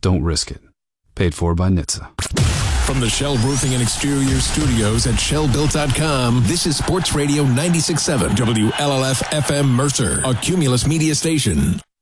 Don't risk it. Paid for by NHTSA. From the Shell Roofing and Exterior Studios at ShellBuilt.com, this is Sports Radio 96.7 WLLF FM Mercer, a Cumulus media station.